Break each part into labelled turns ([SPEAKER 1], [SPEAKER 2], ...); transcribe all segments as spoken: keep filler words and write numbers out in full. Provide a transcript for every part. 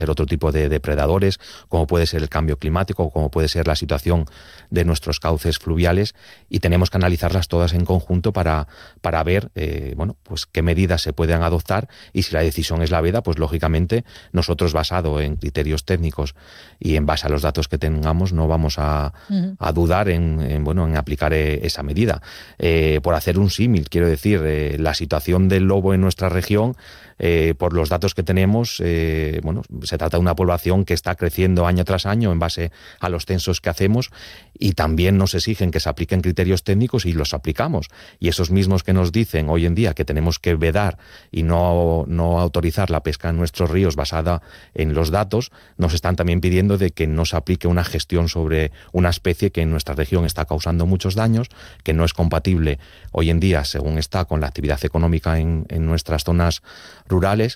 [SPEAKER 1] otro tipo de depredadores, como puede ser el cambio climático, como puede ser la situación de nuestros cauces fluviales, y tenemos que analizarlas todas en conjunto para, para ver eh, bueno, pues qué medidas se pueden adoptar, y si la decisión es la veda, pues lógicamente nosotros, basado en criterios técnicos y en base a los datos que tengamos, no vamos a, uh-huh. a dudar en, en, bueno, en aplicar eh, esa medida. Eh, por hacer un símil, quiero decir, eh, la situación del lobo en nuestra región, Eh, por los datos que tenemos, eh, bueno, se trata de una población que está creciendo año tras año en base a los censos que hacemos, y también nos exigen que se apliquen criterios técnicos y los aplicamos. Y esos mismos que nos dicen hoy en día que tenemos que vedar y no, no autorizar la pesca en nuestros ríos basada en los datos, nos están también pidiendo de que no se aplique una gestión sobre una especie que en nuestra región está causando muchos daños, que no es compatible hoy en día, según está, con la actividad económica en, en nuestras zonas rurales,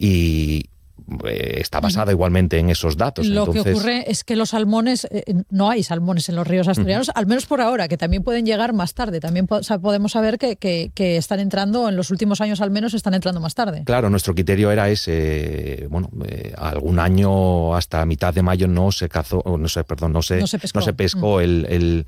[SPEAKER 1] y eh, está basada uh-huh. igualmente en esos datos.
[SPEAKER 2] Lo
[SPEAKER 1] Entonces,
[SPEAKER 2] que ocurre es que los salmones, eh, no hay salmones en los ríos asturianos, uh-huh. al menos por ahora, que también pueden llegar más tarde. También po- o sea, podemos saber que, que, que están entrando, en los últimos años al menos, están entrando más tarde.
[SPEAKER 1] Claro, nuestro criterio era ese. Bueno, eh, algún año, hasta mitad de mayo, no se cazó, no sé, perdón, no se,
[SPEAKER 2] no se pescó,
[SPEAKER 1] no se pescó uh-huh. el, el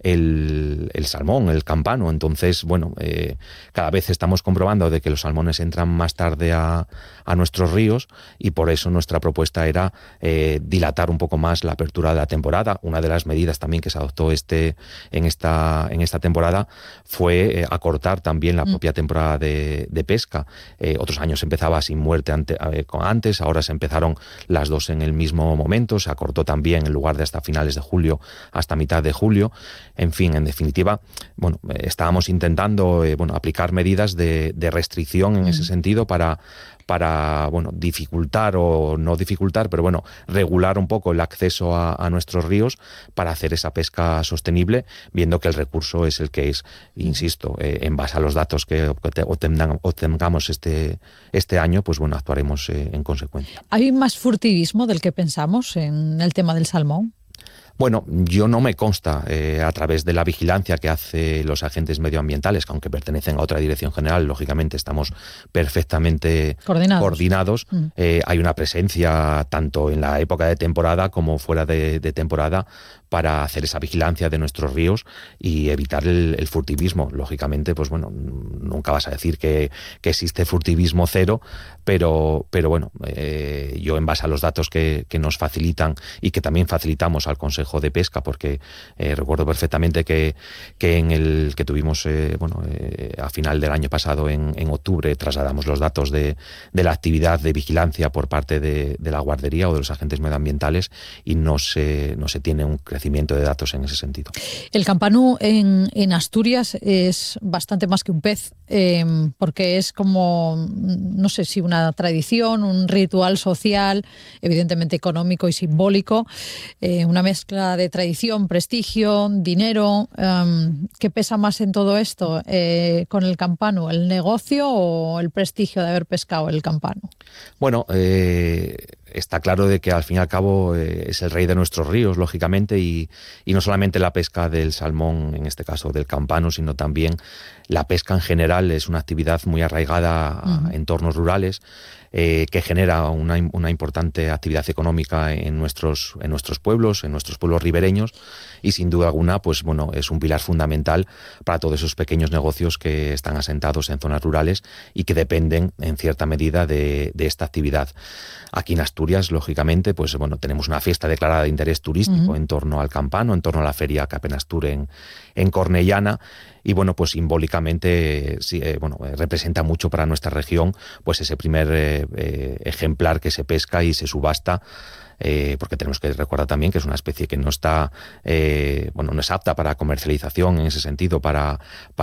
[SPEAKER 1] El, el salmón, el campano. Entonces, bueno, eh, cada vez estamos comprobando de que los salmones entran más tarde a, a nuestros ríos, y por eso nuestra propuesta era eh, dilatar un poco más la apertura de la temporada. Una de las medidas también que se adoptó este, en, esta, en esta temporada fue eh, acortar también la mm. propia temporada de, de pesca. Eh, otros años empezaba sin muerte ante, eh, antes, ahora se empezaron las dos en el mismo momento, se acortó también, en lugar de hasta finales de julio, hasta mitad de julio. En fin, en definitiva, bueno, eh, estábamos intentando eh, bueno, aplicar medidas de, de restricción en mm. ese sentido para, para bueno, dificultar o no dificultar, pero bueno, regular un poco el acceso a, a nuestros ríos para hacer esa pesca sostenible, viendo que el recurso es el que es. Insisto, eh, en base a los datos que obtengamos este, este año, pues bueno, actuaremos eh, en consecuencia.
[SPEAKER 2] ¿Hay más furtivismo del que pensamos en el tema del salmón?
[SPEAKER 1] Bueno, yo no me consta, eh, a través de la vigilancia que hacen los agentes medioambientales, que aunque pertenecen a otra dirección general, lógicamente estamos perfectamente
[SPEAKER 2] coordinados.
[SPEAKER 1] coordinados. Mm. Eh, hay una presencia tanto en la época de temporada como fuera de, de temporada para hacer esa vigilancia de nuestros ríos y evitar el, el furtivismo. Lógicamente, pues bueno, nunca vas a decir que, que existe furtivismo cero, pero, pero bueno, eh, yo en base a los datos que, que nos facilitan y que también facilitamos al Consejo de Pesca, porque eh, recuerdo perfectamente que, que en el que tuvimos, eh, bueno, eh, a final del año pasado, en, en octubre, trasladamos los datos de, de la actividad de vigilancia por parte de, de la guardería o de los agentes medioambientales, y no se, no se tiene un crecimiento de datos en ese sentido.
[SPEAKER 2] El campanú en, en Asturias es bastante más que un pez, eh, porque es como, no sé si una tradición, un ritual social, evidentemente económico y simbólico, eh, una mezcla de tradición, prestigio, dinero. Eh, ¿Qué pesa más en todo esto eh, con el campanu? ¿El negocio o el prestigio de haber pescado el campanu?
[SPEAKER 1] Bueno, eh... está claro de que al fin y al cabo eh, es el rey de nuestros ríos, lógicamente, y, y no solamente la pesca del salmón, en este caso del campano, sino también la pesca en general. Es una actividad muy arraigada a uh-huh. entornos rurales, eh, que genera una, una importante actividad económica en nuestros, en nuestros pueblos, en nuestros pueblos ribereños, y sin duda alguna, pues bueno, es un pilar fundamental para todos esos pequeños negocios que están asentados en zonas rurales y que dependen en cierta medida de, de esta actividad. Aquí en Asturias, lógicamente, pues bueno, tenemos una fiesta declarada de interés turístico uh-huh. en torno al campano, en torno a la feria Capenastur en, en Cornellana, y bueno, pues simbólicamente sí, eh, bueno, eh, representa mucho para nuestra región, pues ese primer eh, eh, ejemplar que se pesca y se subasta. Eh, porque tenemos que recordar también que es una especie que no está, eh, bueno, no es apta para comercialización en ese sentido, para,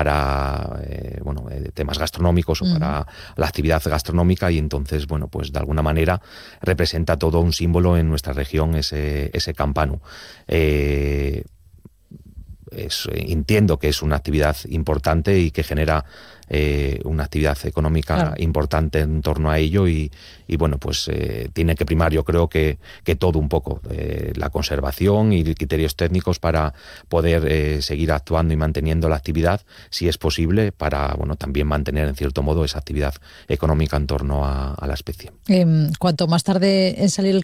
[SPEAKER 1] para eh, bueno, eh, temas gastronómicos o uh-huh. para la actividad gastronómica, y entonces, bueno, pues de alguna manera representa todo un símbolo en nuestra región ese, ese campanu. Eh, es, entiendo que es una actividad importante y que genera eh, una actividad económica claro. importante en torno a ello, y, y bueno, pues eh, tiene que primar, yo creo que, que todo un poco, eh, la conservación y criterios técnicos para poder eh, seguir actuando y manteniendo la actividad, si es posible, para bueno, también mantener en cierto modo esa actividad económica en torno a, a la especie.
[SPEAKER 2] Eh, cuanto más tarde en salir el